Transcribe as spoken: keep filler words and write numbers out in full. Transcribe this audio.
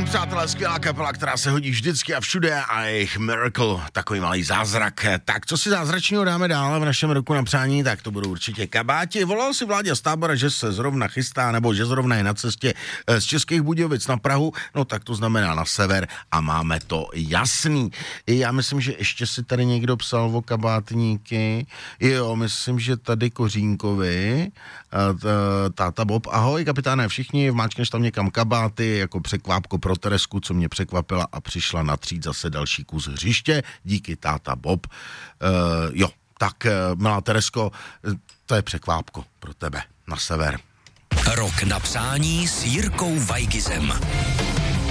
přátelé, skvělá kapela, která se hodí vždycky a všude a jejich Miracle, takový malý zázrak. Tak co si zázračního dáme dál v našem roku na přání, tak to budou určitě kabáti. Volal si Vláďa z Tábora, že se zrovna chystá, nebo že zrovna je na cestě z Českých Budějovic na Prahu, no tak to znamená na sever a máme to jasný. Já myslím, že ještě si tady někdo psal o kabátníky. Jo, myslím, že tady Kořínkovi, táta Bob, ahoj kapitáne, všichni, vmáčkneš tam někam kabáty, jako překvápko pro Teresku, co mě překvapila a přišla natřít zase další kus hřiště, díky táta Bob. Uh, jo, tak uh, milá Teresko, to je překvápko pro tebe na sever. Rok na přání s Jirkou Vajgizem.